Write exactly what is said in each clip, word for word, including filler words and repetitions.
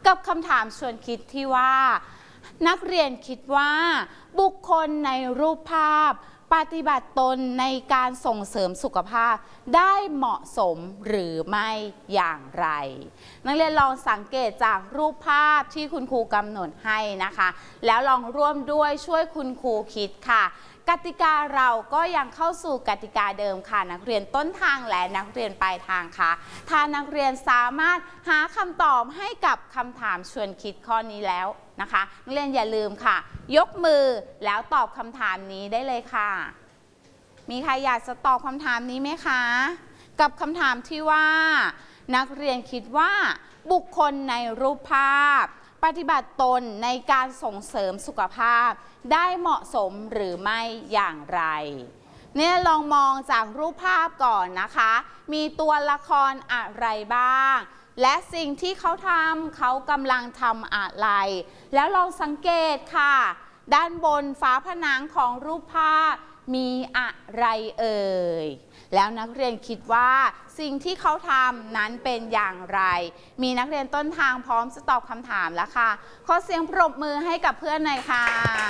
กับคำถามชวนคิดที่ว่านักเรียนคิดว่าบุคคลในรูปภาพปฏิบัติตนในการส่งเสริมสุขภาพได้เหมาะสมหรือไม่อย่างไรนักเรียนลองสังเกตจากรูปภาพที่คุณครูกำหนดให้นะคะแล้วลองร่วมด้วยช่วยคุณครูคิดค่ะกติกาเราก็ยังเข้าสู่กติกาเดิมค่ะนักเรียนต้นทางและนักเรียนปลายทางค่ะถ้านักเรียนสามารถหาคำตอบให้กับคำถามชวนคิดข้อนี้แล้วนะคะนักเรียนอย่าลืมค่ะยกมือแล้วตอบคำถามนี้ได้เลยค่ะมีใครอยากจะตอบคำถามนี้ไหมคะกับคำถามที่ว่านักเรียนคิดว่าบุคคลในรูปภาพปฏิบัติตนในการส่งเสริมสุขภาพได้เหมาะสมหรือไม่อย่างไรเนี่ยลองมองจากรูปภาพก่อนนะคะมีตัวละครอะไรบ้างและสิ่งที่เขาทำเขากำลังทำอะไรแล้วลองสังเกตค่ะด้านบนฝาผนังของรูปภาพมีอะไรเอ่ยแล้วนักเรียนคิดว่าสิ่งที่เขาทำนั้นเป็นอย่างไรมีนักเรียนต้นทางพร้อมจะตอบคำถามแล้วค่ะขอเสียงปรบมือให้กับเพื่อนหน่อยค่ะ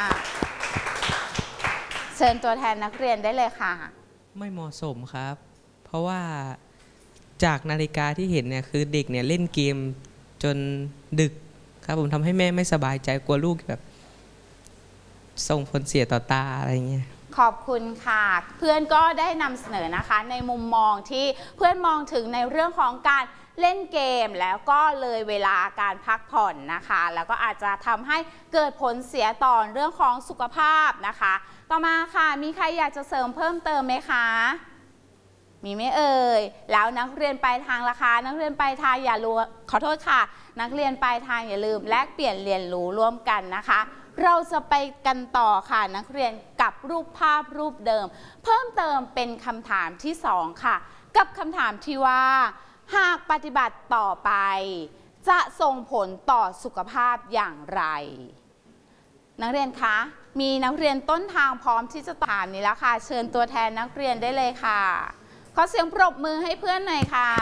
เชิญตัวแทนนักเรียนได้เลยค่ะไม่เหมาะสมครับเพราะว่าจากนาฬิกาที่เห็นเนี่ยคือเด็กเนี่ยเล่นเกมจนดึกครับผมทำให้แม่ไม่สบายใจกลัวลูกแบบส่งผลเสียต่อตาอะไรเงี้ยขอบคุณค่ะเพื่อนก็ได้นำเสนอนะคะในมุมมองที่เพื่อนมองถึงในเรื่องของการเล่นเกมแล้วก็เลยเวลาการพักผ่อนนะคะแล้วก็อาจจะทำให้เกิดผลเสียต่อเรื่องของสุขภาพนะคะต่อมาค่ะมีใครอยากจะเสริมเพิ่มเติมไหมคะมีไหมเอ่ยแล้วนักเรียนปลายทางราคานักเรียนปลายทางอย่าลืมขอโทษค่ะนักเรียนปลายทางอย่าลืมแลกเปลี่ยนเรียนรู้ร่วมกันนะคะเราจะไปกันต่อค่ะนักเรียนกับรูปภาพรูปเดิมเพิ่มเติมเป็นคำถามที่สองค่ะกับคำถามที่ว่าหากปฏิบัติต่อไปจะส่งผลต่อสุขภาพอย่างไรนักเรียนคะมีนักเรียนต้นทางพร้อมที่จะถามนี้แล้วค่ะเชิญตัวแทนนักเรียนได้เลยค่ะขอเสียงปรบมือให้เพื่อนหน่อยค่ะ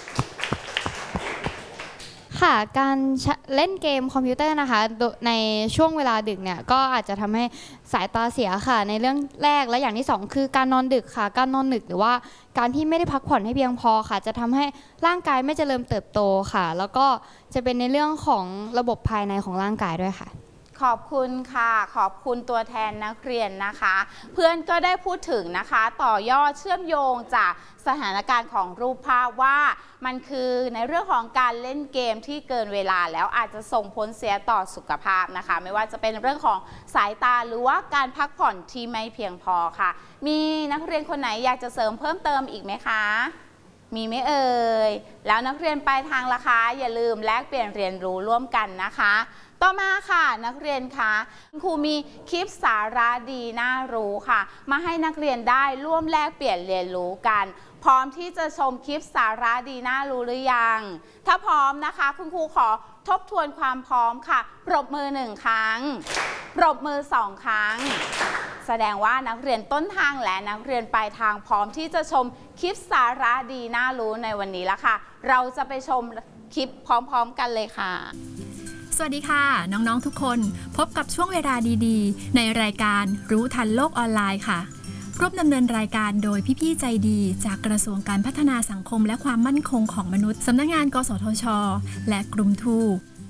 ค่ะการเล่นเกมคอมพิวเตอร์นะคะในช่วงเวลาดึกเนี่ยก็อาจจะทำให้สายตาเสียค่ะในเรื่องแรกและอย่างที่สองคือการนอนดึกค่ะการนอนดึกหรือว่าการที่ไม่ได้พักผ่อนให้เพียงพอค่ะจะทำให้ร่างกายไม่เจริญเติบโตค่ะแล้วก็จะเป็นในเรื่องของระบบภายในของร่างกายด้วยค่ะขอบคุณค่ะขอบคุณตัวแทนนักเรียนนะคะเพื่อนก็ได้พูดถึงนะคะต่อยอดเชื่อมโยงจากสถานการณ์ของรูปภาพว่ามันคือในเรื่องของการเล่นเกมที่เกินเวลาแล้วอาจจะส่งผลเสียต่อสุขภาพนะคะไม่ว่าจะเป็นเรื่องของสายตาหรือว่าการพักผ่อนที่ไม่เพียงพอค่ะมีนักเรียนคนไหนอยากจะเสริมเพิ่มเติมอีกไหมคะมีไหมเอ่ยแล้วนักเรียนปลายทางล่ะคะอย่าลืมแลกเปลี่ยนเรียนรู้ร่วมกันนะคะต่อมาค่ะนักเรียนคะครูมีคลิปสาระดีน่ารู้ค่ะมาให้นักเรียนได้ร่วมแลกเปลี่ยนเรียนรู้กันพร้อมที่จะชมคลิปสาระดีน่ารู้หรือยังถ้าพร้อมนะคะคุณครูขอทบทวนความพร้อมค่ะปรบมือหนึ่งครั้งปรบมือสองครั้งแสดงว่านักเรียนต้นทางและนักเรียนปลายทางพร้อมที่จะชมคลิปสาระดีน่ารู้ในวันนี้แล้วค่ะเราจะไปชมคลิปพร้อมๆกันเลยค่ะสวัสดีค่ะน้องๆทุกคนพบกับช่วงเวลาดีๆในรายการรู้ทันโลกออนไลน์ค่ะร่วมดำเนินรายการโดยพี่ๆใจดีจากกระทรวงการพัฒนาสังคมและความมั่นคงของมนุษย์สำนักงานกสทช.และกลุ่มทู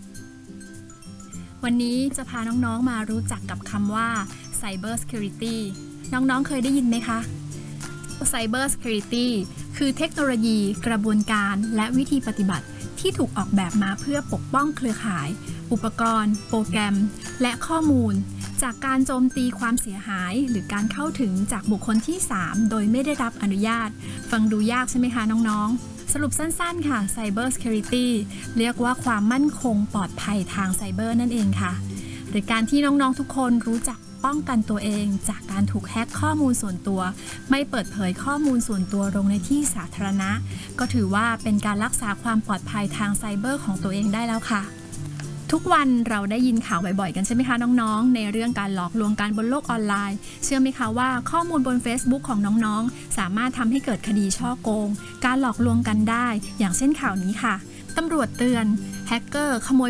วันนี้จะพาน้องๆมารู้จักกับคำว่า Cyber Security น้องๆเคยได้ยินไหมคะ Cyber Security คือเทคโนโลยีกระบวนการและวิธีปฏิบัติที่ถูกออกแบบมาเพื่อปกป้องเครือข่ายอุปกรณ์โปรแกรมและข้อมูลจากการโจมตีความเสียหายหรือการเข้าถึงจากบุคคลที่สามโดยไม่ได้รับอนุญาตฟังดูยากใช่ไหมคะน้องๆสรุปสั้นๆค่ะ Cyber Security เรียกว่าความมั่นคงปลอดภัยทางไซเบอร์นั่นเองค่ะหรือการที่น้องๆทุกคนรู้จักป้องกันตัวเองจากการถูกแฮ็กข้อมูลส่วนตัวไม่เปิดเผยข้อมูลส่วนตัวลงในที่สาธารณะก็ถือว่าเป็นการรักษาความปลอดภัยทางไซเบอร์ของตัวเองได้แล้วค่ะทุกวันเราได้ยินข่าวบ่อยๆกันใช่ไหมคะน้องๆในเรื่องการหลอกลวงกันบนโลกออนไลน์เชื่อไหมคะว่าข้อมูลบน Facebook ของน้องๆสามารถทำให้เกิดคดีฉ้อโกงการหลอกลวงกันได้อย่างเช่นข่าวนี้ค่ะตำรวจเตือนแฮกเกอร์ขโมย